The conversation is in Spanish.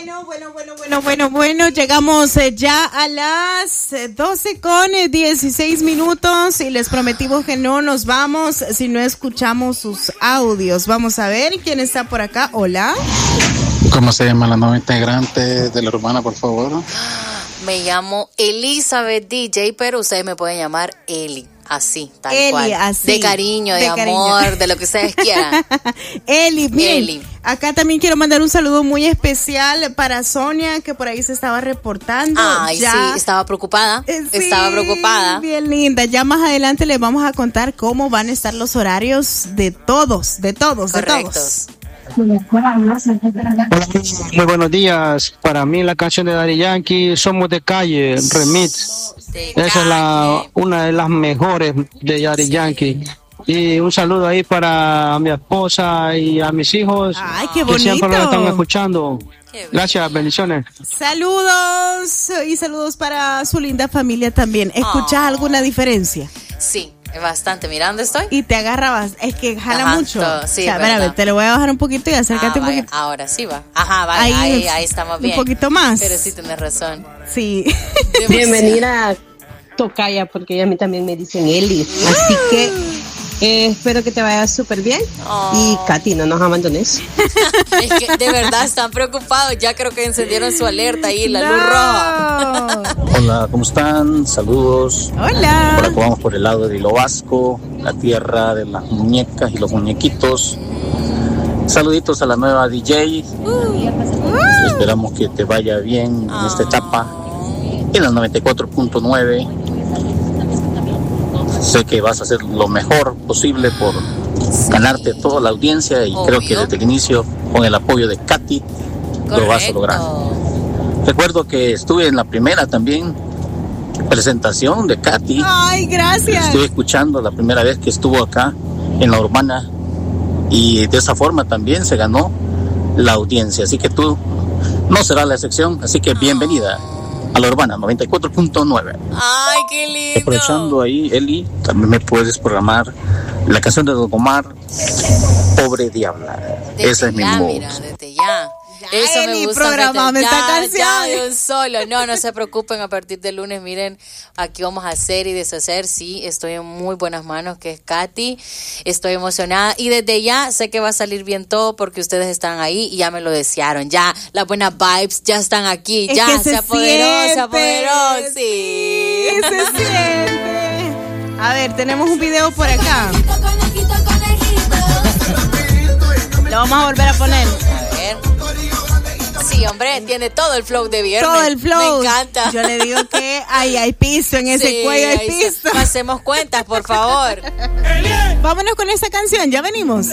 Bueno, llegamos ya a las 12:16 y les prometimos que no nos vamos si no escuchamos sus audios. Vamos a ver quién está por acá. Hola. ¿Cómo se llama la nueva integrante de la urbana, por favor? Me llamo Elizabeth DJ, pero ustedes me pueden llamar Eli. Así, tal Eli, cual. así. De cariño, de amor, de lo que ustedes quieran. Eli, miren, Eli. acá también quiero mandar un saludo muy especial para Sonia, que por ahí se estaba reportando. Ay, ya, sí, estaba preocupada. sí, Estaba preocupada. Bien linda. Ya más adelante les vamos a contar cómo van a estar los horarios de todos. Correctos. Muy buenos días. Para mí la canción de Daddy Yankee, Somos de Calle, remix. Esa es una de las mejores de Daddy Yankee. Y un saludo ahí para mi esposa y a mis hijos. Ay, qué que bonito. siempre lo están escuchando. Gracias, bendiciones. Saludos y saludos para su linda familia también. ¿Escuchas alguna diferencia? Sí, bastante. Mira dónde estoy. Y te agarrabas, es que jala Ajá, mucho. todo, sí, o sea, verdad. te lo voy a bajar un poquito y acércate un vaya, poquito. ahora sí va. Ajá, vaya, ahí estamos bien. Un poquito más. Pero sí tienes razón. Sí. Bienvenida, Tocaya, porque a mí también me dicen Eli. Así que espero que te vaya súper bien. Y Katy, no nos abandones. Es que de verdad están preocupados. Ya creo que encendieron su alerta ahí, la luz roja. Hola, ¿cómo están? Saludos. Hola. Por acá vamos por el lado de Hilo Vasco, la tierra de las muñecas y los muñequitos. Saluditos a la nueva DJ. Esperamos que te vaya bien en esta etapa. En la 94.9. Sé que vas a hacer lo mejor posible por ganarte toda la audiencia y creo que desde el inicio, con el apoyo de Katy, lo vas a lograr. Recuerdo que estuve en la primera también presentación de Katy. Ay, gracias. Estuve escuchando la primera vez que estuvo acá en la urbana y de esa forma también se ganó la audiencia. Así que tú no serás la excepción, así que bienvenida a la urbana 94.9. Ay, qué lindo. Aprovechando ahí, Eli, también me puedes programar la canción de Don Omar, Pobre Diabla. Esa es mi voz. Mira, desde ya. Eso Eli, me gusta. programame esta canción. Ya de un solo. No se preocupen, a partir del lunes, miren, aquí vamos a hacer y deshacer. Sí, estoy en muy buenas manos, que es Katy. Estoy emocionada y desde ya sé que va a salir bien todo porque ustedes están ahí y ya me lo desearon. Ya las buenas vibes ya están aquí. Es ya que se apoderó. Sí. Se siente. A ver, tenemos un video por acá. Lo vamos a volver a poner. A ver. Sí, hombre, tiene todo el flow de viernes. Todo el flow. Me encanta. Yo le digo que hay piso en ese cuello, hay piso. Hacemos cuentas, por favor. Vámonos con esta canción, ya venimos.